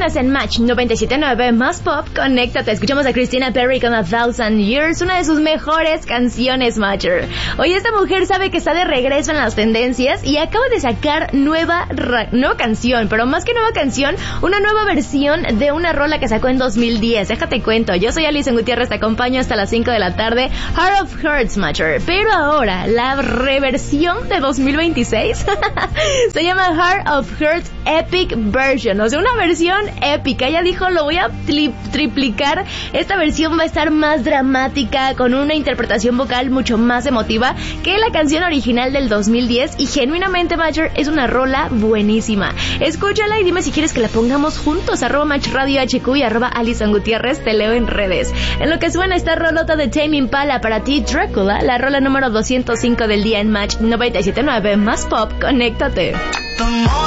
continuas en Match 97.9 más pop. Conéctate, escuchamos a Christina Perri con A Thousand Years, una de sus mejores canciones, Matcher. Hoy esta mujer sabe que está de regreso en las tendencias y acaba de sacar nueva canción, pero más que nueva canción, una nueva versión de una rola que sacó en 2010. Déjate cuento, yo soy Alison Gutiérrez, te acompaño hasta las 5 de la tarde. Heart of Hearts, Matcher. Pero ahora, la reversión de 2026 se llama Heart of Hearts Epic Version, o sea, una versión épica. Ella dijo, lo voy a triplicar. Esta versión va a estar más dramática, con una interpretación vocal mucho más emotiva que la canción original del 2010, y genuinamente, Matcher, es una rola buenísima. Escúchala y dime si quieres que la pongamos juntos. @MatchRadioHQ y @Alison Gutiérrez, te leo en redes. En lo que suena esta rolota de Tame Impala para ti, Dracula, la rola número 205 del día en Match 97.9 más pop. Conéctate.